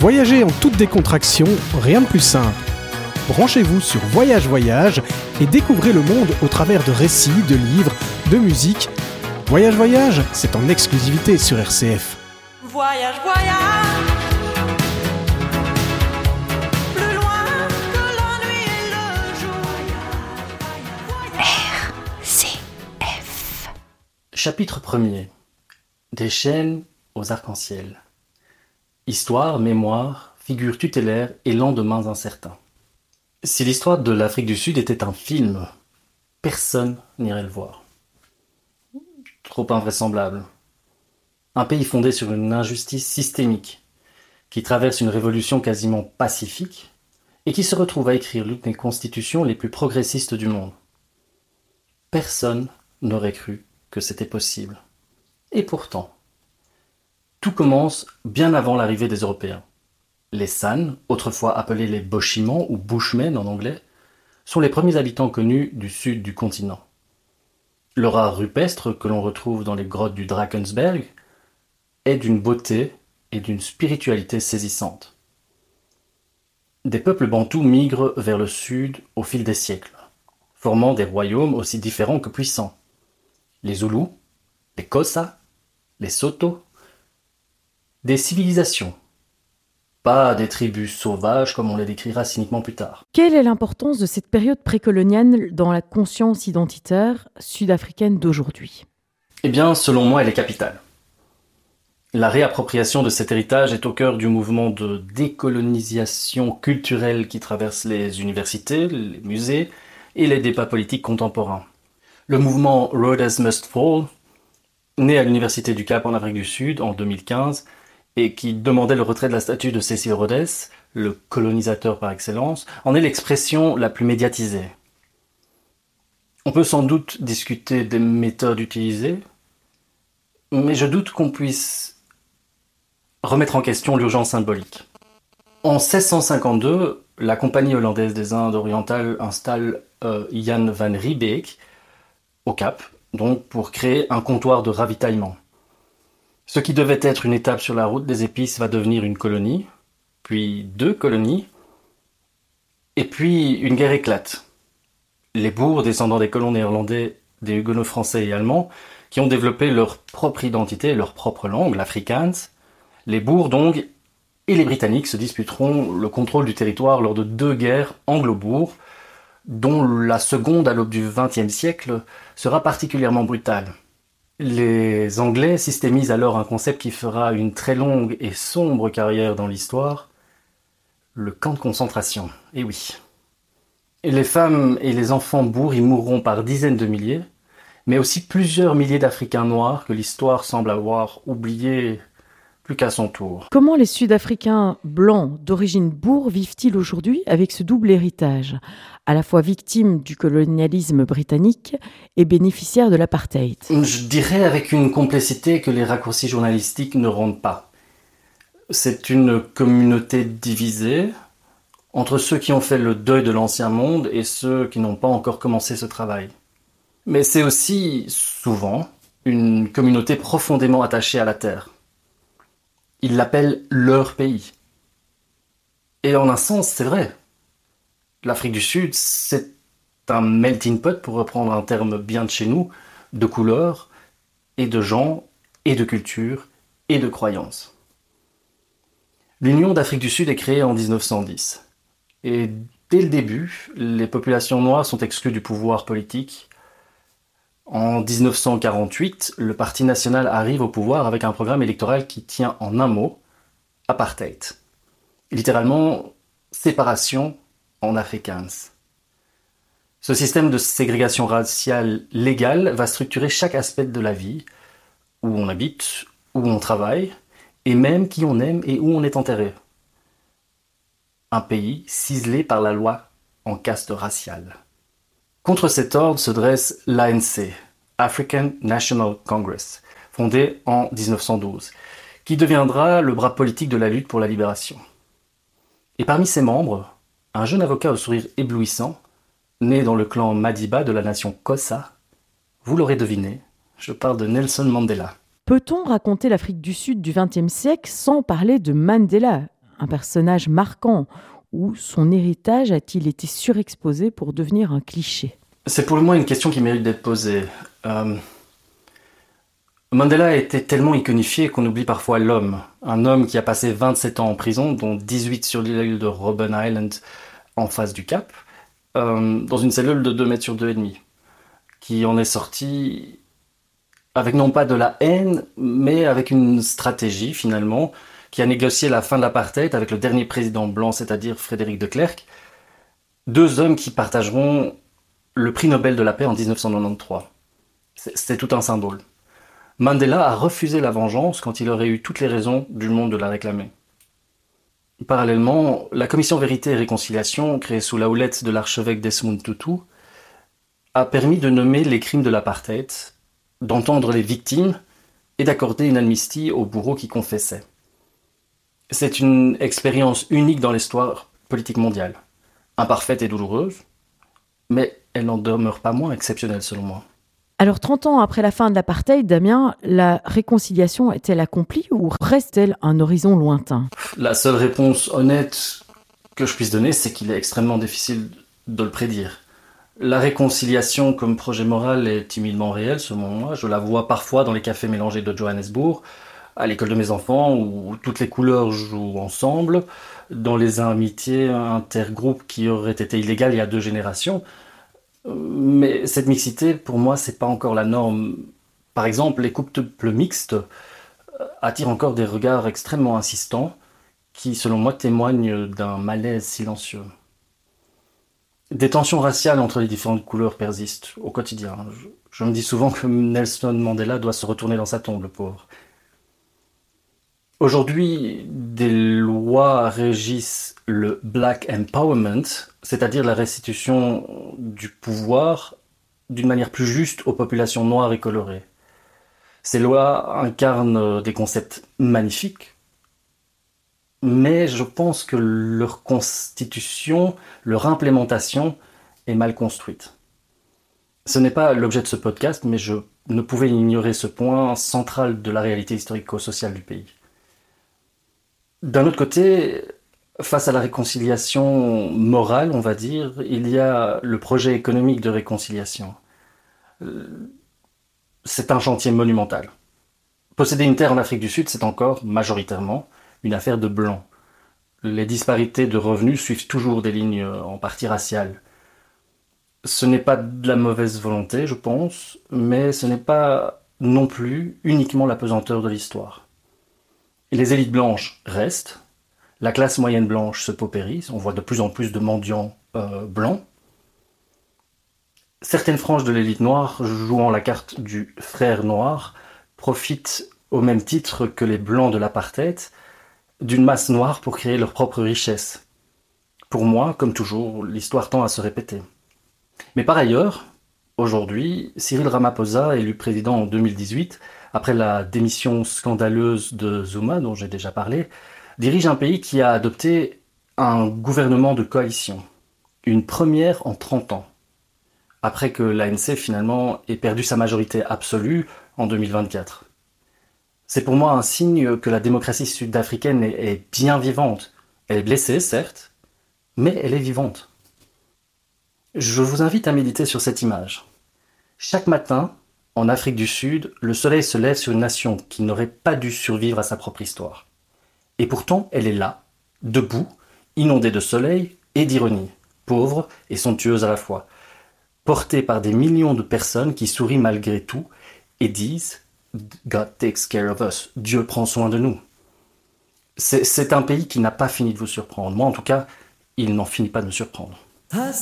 Voyager en toute décontraction, rien de plus simple. Branchez-vous sur Voyage Voyage et découvrez le monde au travers de récits, de livres, de musique. Voyage Voyage, c'est en exclusivité sur RCF. Voyage, voyage, plus loin que la nuit et le jour. RCF. Chapitre 1er. Des chaînes aux arcs-en-ciel. Histoire, mémoire, figures tutélaires et lendemains incertains. Si l'histoire de l'Afrique du Sud était un film, personne n'irait le voir. Trop invraisemblable. Un pays fondé sur une injustice systémique, qui traverse une révolution quasiment pacifique et qui se retrouve à écrire l'une des constitutions les plus progressistes du monde. Personne n'aurait cru que c'était possible. Et pourtant, tout commence bien avant l'arrivée des Européens. Les San, autrefois appelés les Bochimans ou Bushmen en anglais, sont les premiers habitants connus du sud du continent. Leur art rupestre que l'on retrouve dans les grottes du Drakensberg est d'une beauté et d'une spiritualité saisissantes. Des peuples bantous migrent vers le sud au fil des siècles, formant des royaumes aussi différents que puissants. Les Zoulous, les Xhosa, les Soto, des civilisations, pas des tribus sauvages comme on les décrira cyniquement plus tard. Quelle est l'importance de cette période précoloniale dans la conscience identitaire sud-africaine d'aujourd'hui ? Eh bien, selon moi, elle est capitale. La réappropriation de cet héritage est au cœur du mouvement de décolonisation culturelle qui traverse les universités, les musées et les débats politiques contemporains. Le mouvement Rhodes Must Fall, né à l'Université du Cap en Afrique du Sud en 2015, et qui demandait le retrait de la statue de Cecil Rhodes, le colonisateur par excellence, en est l'expression la plus médiatisée. On peut sans doute discuter des méthodes utilisées, mais je doute qu'on puisse remettre en question l'urgence symbolique. En 1652, la Compagnie hollandaise des Indes orientales installe Jan van Riebeeck au Cap, donc pour créer un comptoir de ravitaillement. Ce qui devait être une étape sur la route des épices va devenir une colonie, puis 2 colonies, et puis une guerre éclate. Les Boers, descendants des colons néerlandais, des huguenots français et allemands, qui ont développé leur propre identité, leur propre langue, l'Afrikaans. Les Boers donc, et les Britanniques se disputeront le contrôle du territoire lors de 2 guerres anglo-boers, dont la seconde à l'aube du XXe siècle sera particulièrement brutale. Les Anglais systémisent alors un concept qui fera une très longue et sombre carrière dans l'histoire, le camp de concentration. Eh oui. Et les femmes et les enfants boers y mourront par dizaines de milliers, mais aussi plusieurs milliers d'Africains noirs que l'histoire semble avoir oubliés plus qu'à son tour. Comment les Sud-Africains blancs d'origine boer vivent-ils aujourd'hui avec ce double héritage, à la fois victimes du colonialisme britannique et bénéficiaires de l'apartheid ? Je dirais avec une complexité que les raccourcis journalistiques ne rendent pas. C'est une communauté divisée entre ceux qui ont fait le deuil de l'ancien monde et ceux qui n'ont pas encore commencé ce travail. Mais c'est aussi, souvent, une communauté profondément attachée à la terre. Ils l'appellent leur pays. Et en un sens, c'est vrai. L'Afrique du Sud, c'est un melting pot, pour reprendre un terme bien de chez nous, de couleurs, et de gens, et de cultures, et de croyances. L'Union d'Afrique du Sud est créée en 1910. Et dès le début, les populations noires sont exclues du pouvoir politique. En 1948, le Parti national arrive au pouvoir avec un programme électoral qui tient en un mot, apartheid. Littéralement, séparation en Afrikaans. Ce système de ségrégation raciale légale va structurer chaque aspect de la vie, où on habite, où on travaille, et même qui on aime et où on est enterré. Un pays ciselé par la loi en caste raciale. Contre cet ordre se dresse l'ANC, African National Congress, fondé en 1912, qui deviendra le bras politique de la lutte pour la libération. Et parmi ses membres, un jeune avocat au sourire éblouissant, né dans le clan Madiba de la nation Xhosa, vous l'aurez deviné, je parle de Nelson Mandela. Peut-on raconter l'Afrique du Sud du XXe siècle sans parler de Mandela ? un personnage marquant ou son héritage a-t-il été surexposé pour devenir un cliché ? C'est pour moi une question qui mérite d'être posée. Mandela a été tellement iconifié qu'on oublie parfois l'homme. Un homme qui a passé 27 ans en prison, dont 18 sur l'île de Robben Island en face du Cap, dans une cellule de 2 mètres sur 2,5, qui en est sorti avec non pas de la haine, mais avec une stratégie finalement, qui a négocié la fin de l'apartheid avec le dernier président blanc, c'est-à-dire Frédéric de Klerk, 2 hommes qui partageront le prix Nobel de la paix en 1993. C'est tout un symbole. Mandela a refusé la vengeance quand il aurait eu toutes les raisons du monde de la réclamer. Parallèlement, la commission Vérité et Réconciliation, créée sous la houlette de l'archevêque Desmond Tutu, a permis de nommer les crimes de l'apartheid, d'entendre les victimes et d'accorder une amnistie aux bourreaux qui confessaient. C'est une expérience unique dans l'histoire politique mondiale, imparfaite et douloureuse, mais elle n'en demeure pas moins exceptionnelle selon moi. Alors 30 ans après la fin de l'apartheid, Damien, la réconciliation est-elle accomplie ou reste-t-elle un horizon lointain ? La seule réponse honnête que je puisse donner, c'est qu'il est extrêmement difficile de le prédire. La réconciliation comme projet moral est timidement réelle selon moi. Je la vois parfois dans les cafés mélangés de Johannesburg, à l'école de mes enfants où toutes les couleurs jouent ensemble, dans les amitiés intergroupes qui auraient été illégales il y a 2 générations. Mais cette mixité, pour moi, c'est pas encore la norme. Par exemple, les couples mixtes attirent encore des regards extrêmement insistants qui, selon moi, témoignent d'un malaise silencieux. Des tensions raciales entre les différentes couleurs persistent au quotidien. Je me dis souvent que Nelson Mandela doit se retourner dans sa tombe, le pauvre. Aujourd'hui, des lois régissent le Black Empowerment, c'est-à-dire la restitution du pouvoir d'une manière plus juste aux populations noires et colorées. Ces lois incarnent des concepts magnifiques, mais je pense que leur constitution, leur implémentation est mal construite. Ce n'est pas l'objet de ce podcast, mais je ne pouvais ignorer ce point central de la réalité historico-sociale du pays. D'un autre côté, face à la réconciliation morale, on va dire, il y a le projet économique de réconciliation. C'est un chantier monumental. Posséder une terre en Afrique du Sud, c'est encore majoritairement une affaire de blancs. Les disparités de revenus suivent toujours des lignes en partie raciales. Ce n'est pas de la mauvaise volonté, je pense, mais ce n'est pas non plus uniquement la pesanteur de l'histoire. Les élites blanches restent, la classe moyenne blanche se paupérise, on voit de plus en plus de mendiants blancs. Certaines franges de l'élite noire, jouant la carte du frère noir, profitent au même titre que les blancs de l'apartheid d'une masse noire pour créer leur propre richesse. Pour moi, comme toujours, l'histoire tend à se répéter. Mais par ailleurs, aujourd'hui, Cyril Ramaphosa, élu président en 2018, après la démission scandaleuse de Zuma, dont j'ai déjà parlé, dirige un pays qui a adopté un gouvernement de coalition. Une première en 30 ans. Après que l'ANC finalement ait perdu sa majorité absolue en 2024. C'est pour moi un signe que la démocratie sud-africaine est bien vivante. Elle est blessée, certes, mais elle est vivante. Je vous invite à méditer sur cette image. Chaque matin, en Afrique du Sud, le soleil se lève sur une nation qui n'aurait pas dû survivre à sa propre histoire. Et pourtant, elle est là, debout, inondée de soleil et d'ironie, pauvre et somptueuse à la fois, portée par des millions de personnes qui sourient malgré tout et disent « God takes care of us », Dieu prend soin de nous. C'est un pays qui n'a pas fini de vous surprendre. Moi, en tout cas, il n'en finit pas de me surprendre.